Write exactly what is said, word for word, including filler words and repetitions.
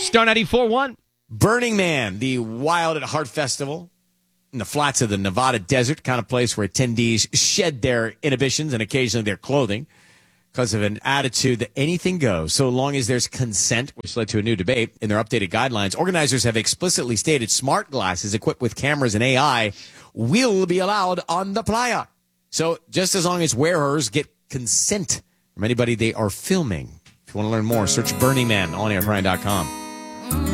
Star ninety-four one. Burning Man, the Wild at Heart Festival in the flats of the Nevada desert, kind of place where attendees shed their inhibitions and occasionally their clothing because of an attitude that anything goes so long as there's consent, which led to a new debate. In their updated guidelines, organizers have explicitly stated smart glasses equipped with cameras and A I will be allowed on the playa. So just as long as wearers get consent from anybody they are filming. If you want to learn more, search Burning Man on air brian dot com.